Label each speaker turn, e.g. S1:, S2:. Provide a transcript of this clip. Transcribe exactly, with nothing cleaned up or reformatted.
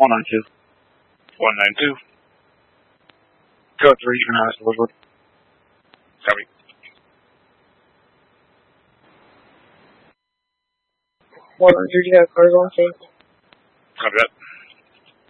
S1: one nine two.
S2: one nine two.
S1: Code three, United delivered.
S2: Copy.
S3: one hundred, you have cars on scene.
S2: Copy that.